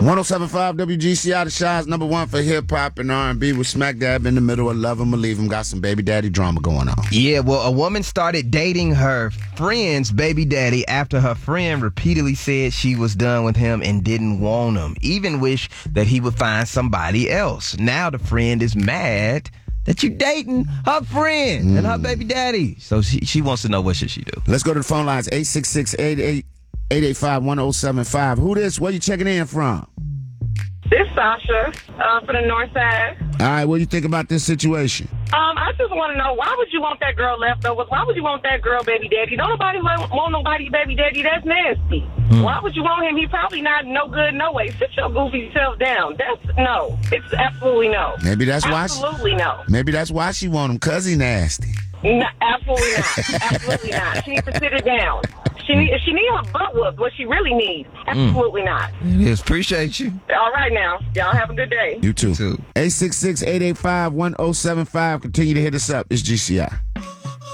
107.5 WGCI, the Shy's number one for hip-hop and R&B. We're smack dab in the middle of Love 'Em or Leave 'Em. Got some baby daddy drama going on. Yeah, well, a woman started dating her friend's baby daddy after her friend repeatedly said she was done with him and didn't want him, even wished that he would find somebody else. Now the friend is mad that you dating her friend and her baby daddy. So she wants to know, what should she do? Let's go to the phone lines, 866-885-1075. Who this? Where you checking in from? This Sasha from the north side. All right, what do you think about this situation? I just want to know, why would you want that girl leftovers? Why would you want that girl baby daddy? Don't nobody want nobody baby daddy. That's nasty. Why would you want him? He probably not no good no way. Sit your goofy self down. No. It's absolutely no. Maybe that's absolutely no. Maybe that's why she want him, cause he nasty. No, absolutely not. Absolutely not. She needs to sit it down. She need her butt whooped. What she really needs. Absolutely not. It is. Appreciate you. All right now. Y'all have a good day. You too. 866-885-1075. Continue to hit us up. It's GCI.